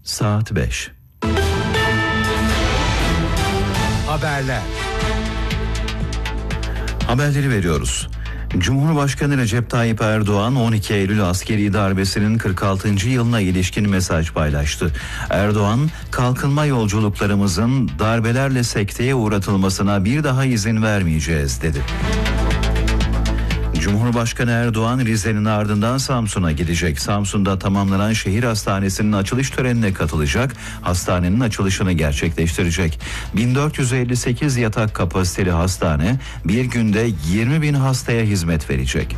Saat 5. Haberler. Haberleri veriyoruz. Cumhurbaşkanı Recep Tayyip Erdoğan 12 Eylül askeri darbesinin 46. yılına ilişkin mesaj paylaştı. Erdoğan, kalkınma yolculuklarımızın darbelerle sekteye uğratılmasına bir daha izin vermeyeceğiz dedi. Cumhurbaşkanı Erdoğan Rize'nin ardından Samsun'a gidecek. Samsun'da tamamlanan şehir hastanesinin açılış törenine katılacak, hastanenin açılışını gerçekleştirecek. 1458 yatak kapasiteli hastane bir günde 20.000 hastaya hizmet verecek.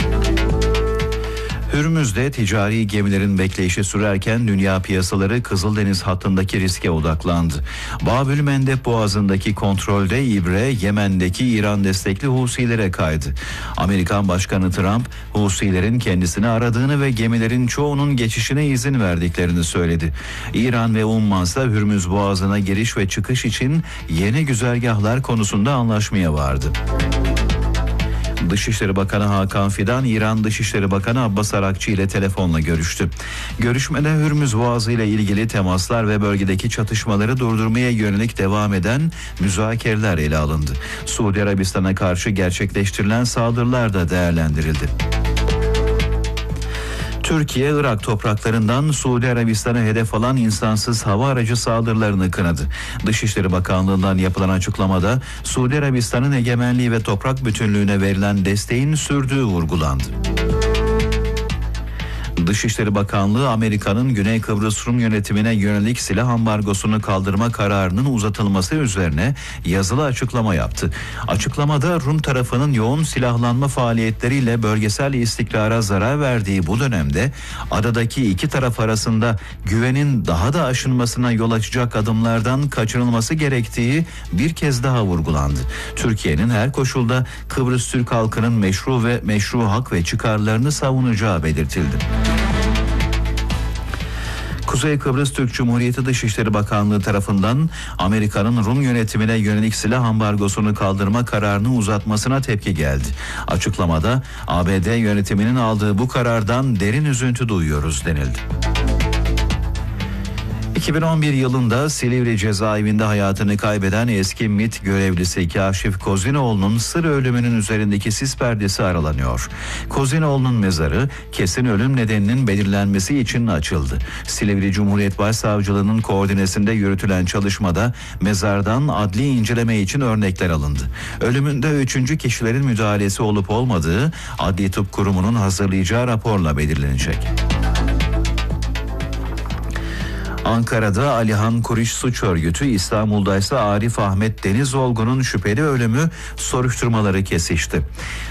Hürmüz'de ticari gemilerin bekleyişi sürerken dünya piyasaları Kızıldeniz hattındaki riske odaklandı. Babül Mendeb Boğazı'ndaki kontrolde ibre Yemen'deki İran destekli Husilere kaydı. Amerikan Başkanı Trump, Husilerin kendisini aradığını ve gemilerin çoğunun geçişine izin verdiklerini söyledi. İran ve Umman ise Hürmüz Boğazı'na giriş ve çıkış için yeni güzergahlar konusunda anlaşmaya vardı. Dışişleri Bakanı Hakan Fidan, İran Dışişleri Bakanı Abbas Arakçı ile telefonla görüştü. Görüşmede Hürmüz Boğazı ile ilgili temaslar ve bölgedeki çatışmaları durdurmaya yönelik devam eden müzakereler ele alındı. Suudi Arabistan'a karşı gerçekleştirilen saldırılar da değerlendirildi. Türkiye, Irak topraklarından Suudi Arabistan'a hedef alan insansız hava aracı saldırılarını kınadı. Dışişleri Bakanlığı'ndan yapılan açıklamada Suudi Arabistan'ın egemenliği ve toprak bütünlüğüne verilen desteğin sürdüğü vurgulandı. Dışişleri Bakanlığı, Amerika'nın Güney Kıbrıs Rum yönetimine yönelik silah ambargosunu kaldırma kararının uzatılması üzerine yazılı açıklama yaptı. Açıklamada Rum tarafının yoğun silahlanma faaliyetleriyle bölgesel istikrara zarar verdiği bu dönemde adadaki iki taraf arasında güvenin daha da aşınmasına yol açacak adımlardan kaçınılması gerektiği bir kez daha vurgulandı. Türkiye'nin her koşulda Kıbrıs Türk halkının meşru hak ve çıkarlarını savunacağı belirtildi. Kuzey Kıbrıs Türk Cumhuriyeti Dışişleri Bakanlığı tarafından Amerika'nın Rum yönetimine yönelik silah ambargosunu kaldırma kararını uzatmasına tepki geldi. Açıklamada ABD yönetiminin aldığı bu karardan derin üzüntü duyuyoruz denildi. 2011 yılında Silivri cezaevinde hayatını kaybeden eski MİT görevlisi Kaşif Kozinoğlu'nun sır ölümünün üzerindeki sis perdesi aralanıyor. Kozinoğlu'nun mezarı kesin ölüm nedeninin belirlenmesi için açıldı. Silivri Cumhuriyet Başsavcılığı'nın koordinesinde yürütülen çalışmada mezardan adli inceleme için örnekler alındı. Ölümünde 3. kişilerin müdahalesi olup olmadığı Adli Tıp Kurumu'nun hazırlayacağı raporla belirlenecek. Ankara'da Alihan Kuriş Suç Örgütü, İstanbul'da ise Arif Ahmet Denizolgu'nun şüpheli ölümü soruşturmaları kesişti.